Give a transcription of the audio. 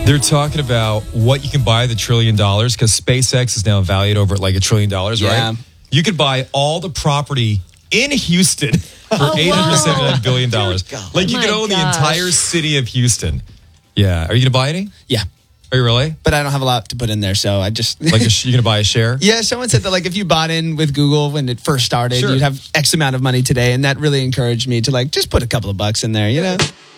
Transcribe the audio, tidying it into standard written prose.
They're talking about what you can buy the $1 trillion because SpaceX is now valued over at like $1 trillion, right? You could buy all the property in Houston for $879 billion. Like you could own the entire city of Houston. Yeah. Are you going to buy any? Yeah. Are you really? But I don't have a lot to put in there, so I just... Like, you're going to buy a share? Yeah, someone said that, like, if you bought in with Google when it first started, you'd have X amount of money today, and that really encouraged me to, like, just put a couple of bucks in there, you know?